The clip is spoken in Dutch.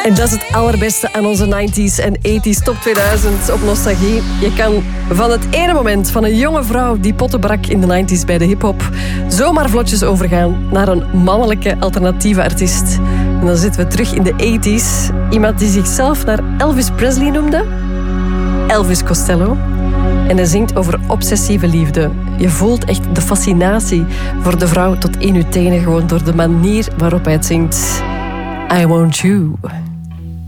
En dat is het allerbeste aan onze 90s en 80s top 2000 op Nostalgie. Je kan van het ene moment van een jonge vrouw die potten brak in de 90s bij de hiphop zomaar vlotjes overgaan naar een mannelijke alternatieve artiest. En dan zitten we terug in de 80s. Iemand die zichzelf naar Elvis Presley noemde. Elvis Costello. En hij zingt over obsessieve liefde. Je voelt echt de fascinatie voor de vrouw tot in je tenen, gewoon door de manier waarop hij het zingt. I want you.